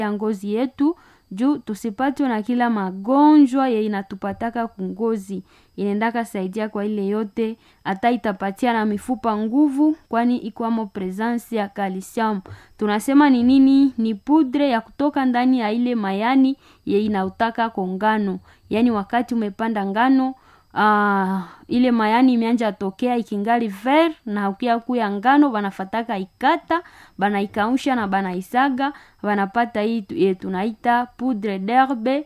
ya ngozi yetu juu tusipatwe na kila magonjwa ya inatupataka kungozi. Inaendaka saidia kwa ile yote, hata itapatia na mifupa nguvu kwani ikwamo presence ya calcium. Tunasema ni nini? Ni pudre ya kutoka ndani ya ile mayani ya inautaka kwa ngano. Yani wakati umepanda ngano, ile mayani imeanja tokea ikingali ver na ukia kuya ngano banafataka ikata, banaikausha na banaisaga, banapata hii tunaita poudre d'herbe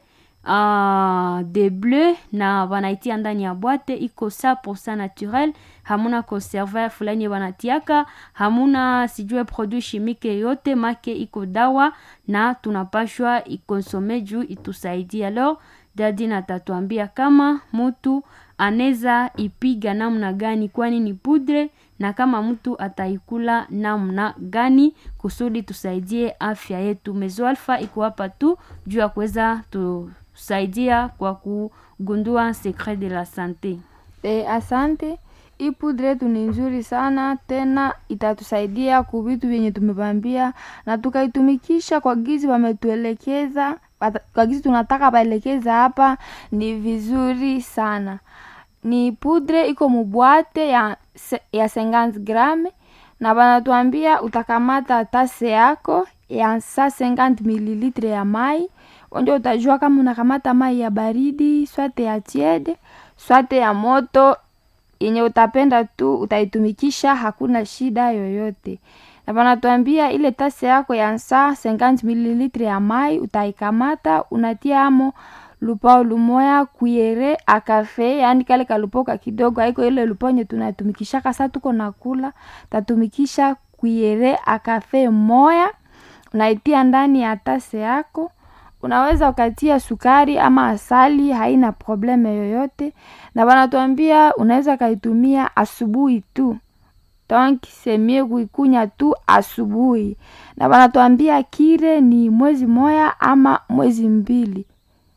de bleu na banaitia ndani ya boite. Iko 100% naturel, hamuna conservateur fulani banatiaka, hamuna sijue produit chimique yote, make iko dawa na tunapashwa ikonsome juu itusaidia. Alors dadi natatuambia kama mtu aneza ipiga namna gani kwani ni pudre, na kama mtu ataikula namna gani kusudi tusaidie afya yetu. Mezo Alpha iko hapa tu juu ya kuweza tusaidia kwa kugundua secret de la sante. Asante. Hii pudre yetu ni nzuri sana, tena itatusaidia kuvitu vyenye tumebambia na tukaitumikisha kwa gizi wametuelekeza, kwa gizi tunataka baelekeza hapa, ni vizuri sana. Ni pudre iko mubwate ya 50 grame na banatuambia utakamata tase yako ya 150 ml ya mai. Onjo utajua kama unakamata mai ya baridi, swate ya tiede, swate ya moto, yenye utapenda tu utaitumikisha, hakuna shida yoyote. Na banatuambia ile tase yako ya 150 ml ya mai utaikamata, unatia amo lupao lumoya kuiere akafe, yani kale kalupoka kidogo, haiko ile luponye tunatumikisha kasa tuko nakula, tatumikisha kuiere akafe moya, unaitia ndani ya tase yako. Unaweza ukatia sukari ama asali, haina probleme yoyote. Na banatuambia unaweza kaitumia asubuhi tu, donc semie kuikunya tu asubuhi. Na banatuambia kire ni mwezi moya ama mwezi mbili.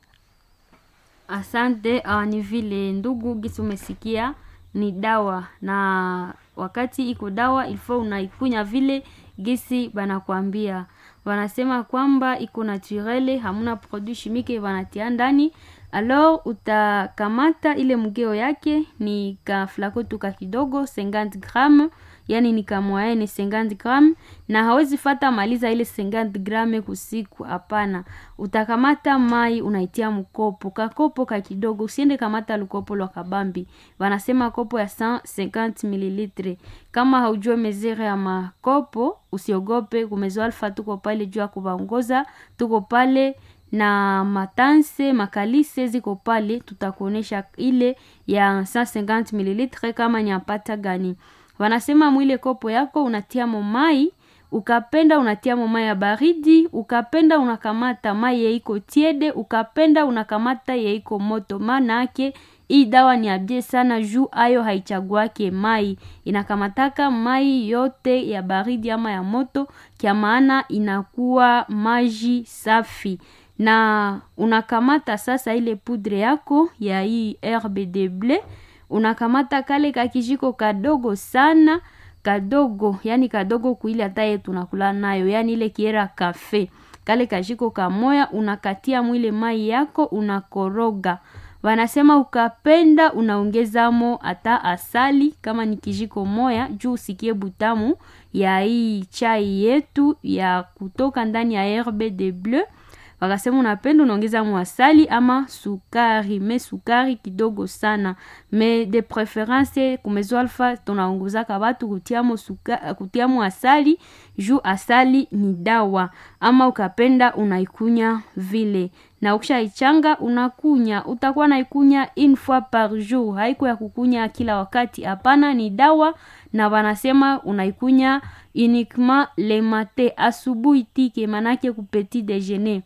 Asante. Ni vile ndugu gisi umesikia ni dawa, na wakati iko dawa ilifo unaikunya vile gisi banakuambia. Wanasema kwamba iko naturele, hamuna produit chimique wanatia ndani. Alors utakamata ile mgeo yake, ni ka flako tuka kidogo 50 gram, yani ni kamoyene 50 gram, na hawezi fata maliza ile 50 gram kusiku, hapana. Utakamata mai unaitia mkopo, kakopo ka kidogo, usiende kamata lukopo lwa kabambi. Wanasema kopo ya 150 ml. Kama haujue mezere ya makopo, usiogope, kumezo Alpha tuko pale juu ya kubaongoza, tuko pale na matanse, makalise ziko pale, tutakuonesha ile ya 150 ml kama nyapata gani. Wanasema mwile kopo yako unatia mai, ukapenda unatia mai ya baridi, ukapenda unakamata mai ya iko tiede, ukapenda unakamata ya iko moto. Maana yake hii dawa ni abie sana juu ayo haichaguake mai, inakamataka mai yote ya baridi ama ya moto, kia maana inakuwa maji safi. Na unakamata sasa ile pudre yako ya hii herbe de bleu, unakamata kale kakijiko kadogo sana, kadogo, yani kadogo kuile ataye tunakula nayo, yani ile kiera kafe, kale kajiko kamoya unakatia mwile mai yako, unakoroga. Wanasema ukapenda unaongezamo ata asali kama ni kijiko moya juu usikie butamu ya hii chai yetu ya kutoka ndani ya herbe de bleu. Wakasema unapenda unaongeza asali ama sukari, me sukari kidogo sana. Me de preference kumezo Alpha tunaongoza kabatu kutiamo asali juu asali ni dawa. Ama ukapenda unaikunya vile. Na ukishaichanga unakunya, utakuwa naikunya une fois par jour. Haiko ya kukunya kila wakati, hapana, ni dawa. Na wanasema unaikunya uniquement le matin, asubuhi tike, manake ku petit déjeuner.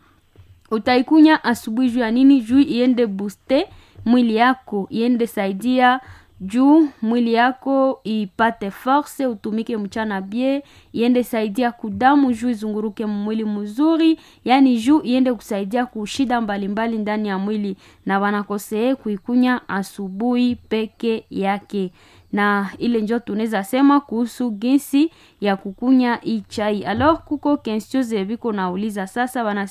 Utaikunya asubuhi juu ya nini? Juu iende booster mwili yako, iende saidia juu mwili yako ipate force, utumike mchana bie, iende saidia kudamu juu izunguruke mwili mzuri, yani juu iende kusaidia kushida mbalimbali ndani ya mwili, na wanakosee kuikunya asubuhi peke yake. Na ile njo tunaweza sema kuhusu jinsi ya kukunya hii chai. Alors kuko questions biko nauliza sasa